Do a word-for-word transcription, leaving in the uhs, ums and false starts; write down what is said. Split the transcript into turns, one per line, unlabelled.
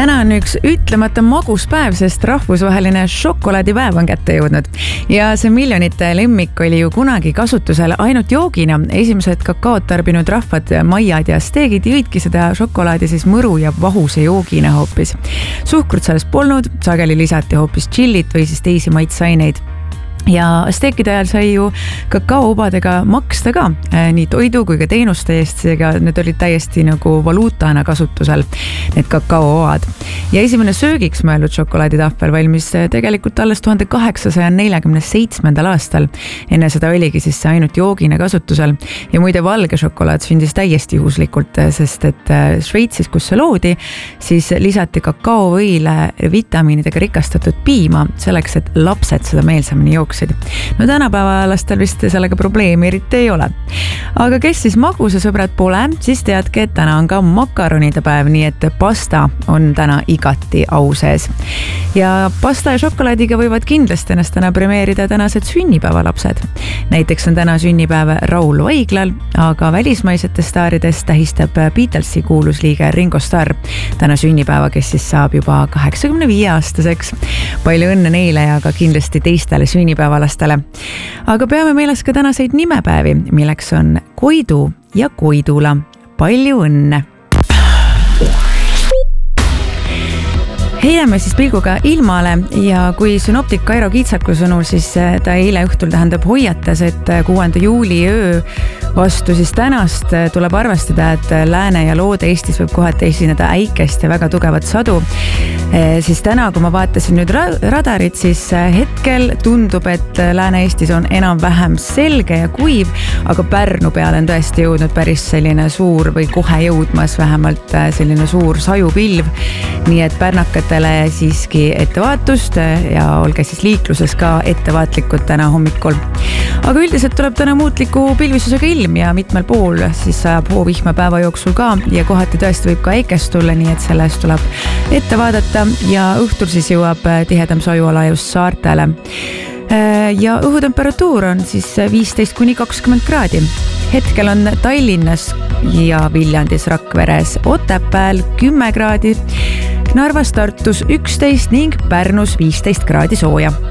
täna on üks ütlemata magus päev, sest rahvusvaheline šokolaadipäev on kätte jõudnud. Ja see miljonite lemmik oli ju kunagi kasutusel ainult joogina. Esimesed kakaot tarbinud rahvad, maiad ja steegid jõidki seda šokolaadi siis mõru ja vahuse joogina hoopis. Suhkrut selles polnud, sageli lisati hoopis chillit või siis teisi maitsaineid. Ja steekide ajal sai ju kakaoobadega maksta ka nii toidu kui ka teenuste eest, seega need olid täiesti nagu valuutana kasutusel, need kakaooad. Ja esimene söögiks mõeldud šokolaaditahvel valmis tegelikult alles tuhande kaheksasaja neljakümne seitsmendal aastal. Enne seda oligi siis see ainult joogina kasutusel. Ja muide valge šokolaad sündis täiesti juhuslikult, sest et Šveitsis, kus see loodi, siis lisati kakaovõile vitamiinidega rikastatud piima selleks, et lapsed seda meelsamini jooksid. No tänapäeva lastel vist sellega probleemi eriti ei ole. Aga kes siis magusasõbrad pole, siis teadke, et täna on ka makaronide päev, nii et pasta on täna igati au sees. Ja pasta ja šokolaadiga võivad kindlasti ennast täna premeerida tänased sünnipäevalapsed. Näiteks on täna sünnipäev Raul Vaiglal, aga välismaisete staaridest tähistab Beatlesi kuulus liige Ringo Starr täna sünnipäeva, kes siis saab juba kaheksakümne viie aastaseks. Palju õnne neile ja ka kindlasti teistele sünnipäevalastele. Aga peame meeles ka tänaseid nimepäevi, milleks on Koidu ja Koidula. Palju õnne! Heidame siis pilguga ilmale ja kui synoptik Kairo Kiitsaku sõnul, siis ta eile õhtul tähendab hoiatas, et kuuenda juuli öö vastu siis tänast tuleb arvestada, et Lääne ja Loode Eestis võib kohati esineda äikest ja väga tugevat sadu. Siis täna, kui ma vaatasin nüüd radarit, siis hetkel tundub, et Lääne-Eestis on enam-vähem selge ja kuiv, aga Pärnu peale on tõesti jõudnud päris selline suur või kohe jõudmas vähemalt selline suur sajupilv. Nii et pärnakatele siiski ettevaatust ja olge siis liikluses ka ettevaatlikud täna hommikul. Aga üldiselt tuleb täna muutliku pilvisusega ilm ja mitmel pool siis sajab hoovihma päeva jooksul ka ja kohati tõesti võib ka äikest tulla, nii et sellest tuleb ette vaadata ja õhtul siis jõuab tihedam sajuala just saartele. Ja õhutemperatuur on siis viisteist kuni kakskümmend kraadi. Hetkel on Tallinnas ja Viljandis, Rakveres, Otepääl kümme kraadi, Narvas, Tartus üksteist ning Pärnus viisteist kraadi sooja.